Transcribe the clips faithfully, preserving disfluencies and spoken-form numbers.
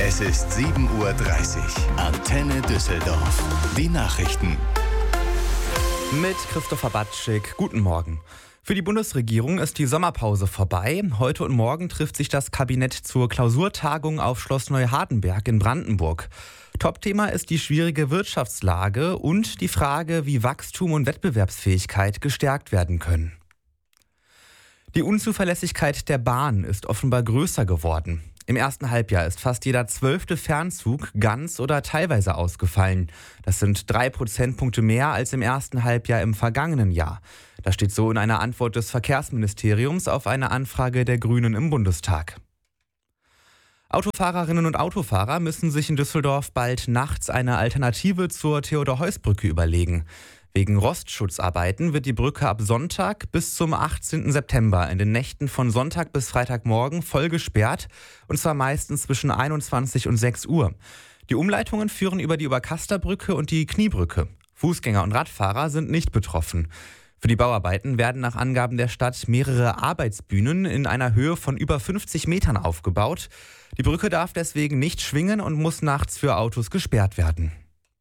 Es ist sieben Uhr dreißig. Antenne Düsseldorf. Die Nachrichten. Mit Christopher Batschik. Guten Morgen. Für die Bundesregierung ist die Sommerpause vorbei. Heute und morgen trifft sich das Kabinett zur Klausurtagung auf Schloss Neuhardenberg in Brandenburg. Topthema ist die schwierige Wirtschaftslage und die Frage, wie Wachstum und Wettbewerbsfähigkeit gestärkt werden können. Die Unzuverlässigkeit der Bahn ist offenbar größer geworden. Im ersten Halbjahr ist fast jeder zwölfte Fernzug ganz oder teilweise ausgefallen. Das sind drei Prozentpunkte mehr als im ersten Halbjahr im vergangenen Jahr. Das steht so in einer Antwort des Verkehrsministeriums auf eine Anfrage der Grünen im Bundestag. Autofahrerinnen und Autofahrer müssen sich in Düsseldorf bald nachts eine Alternative zur Theodor-Heuss-Brücke überlegen. Wegen Rostschutzarbeiten wird die Brücke ab Sonntag bis zum achtzehnten September in den Nächten von Sonntag bis Freitagmorgen voll gesperrt, und zwar meistens zwischen einundzwanzig und sechs Uhr. Die Umleitungen führen über die Oberkasterbrücke und die Kniebrücke. Fußgänger und Radfahrer sind nicht betroffen. Für die Bauarbeiten werden nach Angaben der Stadt mehrere Arbeitsbühnen in einer Höhe von über fünfzig Metern aufgebaut. Die Brücke darf deswegen nicht schwingen und muss nachts für Autos gesperrt werden.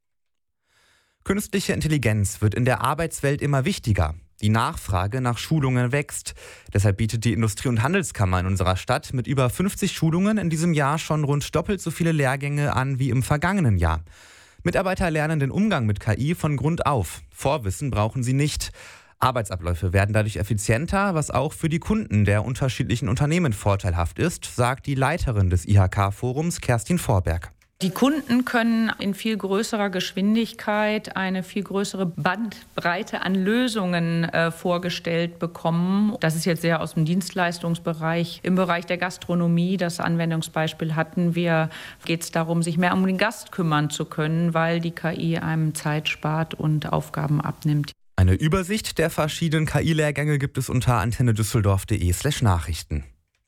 Künstliche Intelligenz wird in der Arbeitswelt immer wichtiger. Die Nachfrage nach Schulungen wächst. Deshalb bietet die Industrie- und Handelskammer in unserer Stadt mit über fünfzig Schulungen in diesem Jahr schon rund doppelt so viele Lehrgänge an wie im vergangenen Jahr. Mitarbeiter lernen den Umgang mit K I von Grund auf. Vorwissen brauchen sie nicht. Arbeitsabläufe werden dadurch effizienter, was auch für die Kunden der unterschiedlichen Unternehmen vorteilhaft ist, sagt die Leiterin des I H K-Forums, Kerstin Vorberg. Die Kunden können in viel größerer Geschwindigkeit eine viel größere Bandbreite an Lösungen äh, vorgestellt bekommen. Das ist jetzt sehr aus dem Dienstleistungsbereich. Im Bereich der Gastronomie, das Anwendungsbeispiel hatten wir, geht es darum, sich mehr um den Gast kümmern zu können, weil die K I einem Zeit spart und Aufgaben abnimmt. Eine Übersicht der verschiedenen K I-Lehrgänge gibt es unter antennedüsseldorf.de slash Nachrichten.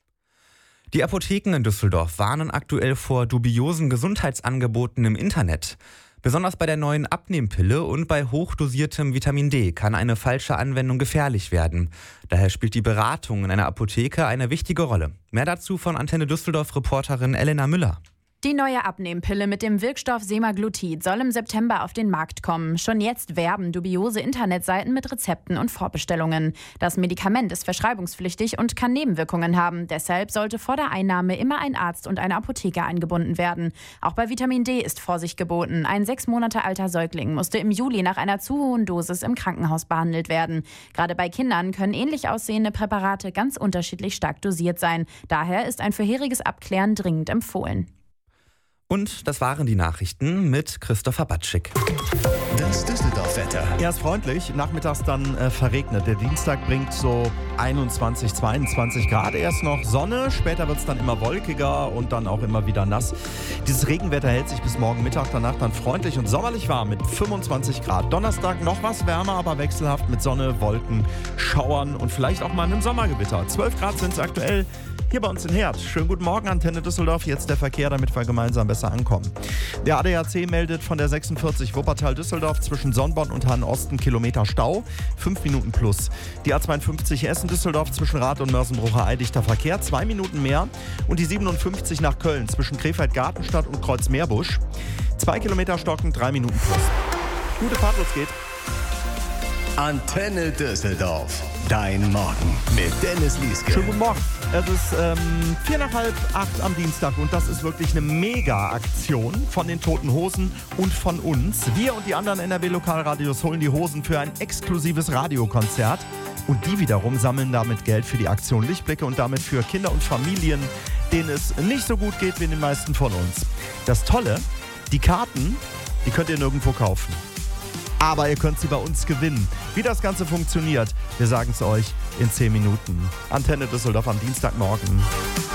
Die Apotheken in Düsseldorf warnen aktuell vor dubiosen Gesundheitsangeboten im Internet. Besonders bei der neuen Abnehmpille und bei hochdosiertem Vitamin D kann eine falsche Anwendung gefährlich werden. Daher spielt die Beratung in einer Apotheke eine wichtige Rolle. Mehr dazu von Antenne Düsseldorf-Reporterin Elena Müller. Die neue Abnehmpille mit dem Wirkstoff Semaglutid soll im September auf den Markt kommen. Schon jetzt werben dubiose Internetseiten mit Rezepten und Vorbestellungen. Das Medikament ist verschreibungspflichtig und kann Nebenwirkungen haben. Deshalb sollte vor der Einnahme immer ein Arzt und eine Apotheker eingebunden werden. Auch bei Vitamin D ist Vorsicht geboten. Ein sechs Monate alter Säugling musste im Juli nach einer zu hohen Dosis im Krankenhaus behandelt werden. Gerade bei Kindern können ähnlich aussehende Präparate ganz unterschiedlich stark dosiert sein. Daher ist ein vorheriges Abklären dringend empfohlen. Und das waren die Nachrichten mit Christopher Batschik. Das Düsseldorf-Wetter. Erst freundlich, nachmittags dann äh, verregnet. Der Dienstag bringt so einundzwanzig, zweiundzwanzig Grad erst noch Sonne. Später wird es dann immer wolkiger und dann auch immer wieder nass. Dieses Regenwetter hält sich bis morgen Mittag, danach dann freundlich und sommerlich warm mit fünfundzwanzig Grad. Donnerstag noch was wärmer, aber wechselhaft mit Sonne, Wolken, Schauern und vielleicht auch mal einem Sommergewitter. zwölf Grad sind es aktuell hier bei uns in Herd. Schönen guten Morgen, Antenne Düsseldorf. Jetzt der Verkehr, damit wir gemeinsam besser ankommen. Der A D A C meldet von der sechsundvierzig Wuppertal-Düsseldorf zwischen Sonnborn und Hahn-Osten Kilometer Stau, fünf Minuten plus. Die A zweiundfünfzig Essen-Düsseldorf zwischen Rath und Mörsenbrucher dichter Verkehr, zwei Minuten mehr. Und die siebenundfünfzig nach Köln zwischen Krefeld-Gartenstadt und Kreuz-Meerbusch, zwei Kilometer stocken, drei Minuten plus. Gute Fahrt, los geht's. Antenne Düsseldorf. Dein Morgen mit Dennis Lieske. Schönen guten Morgen. Es ist ähm, vier nach halb acht am Dienstag und das ist wirklich eine Mega-Aktion von den Toten Hosen und von uns. Wir und die anderen N R W-Lokalradios holen die Hosen für ein exklusives Radiokonzert. Und die wiederum sammeln damit Geld für die Aktion Lichtblicke und damit für Kinder und Familien, denen es nicht so gut geht wie den meisten von uns. Das Tolle, die Karten, die könnt ihr nirgendwo kaufen. Aber ihr könnt sie bei uns gewinnen. Wie das Ganze funktioniert, wir sagen es euch in zehn Minuten. Antenne Düsseldorf am Dienstagmorgen.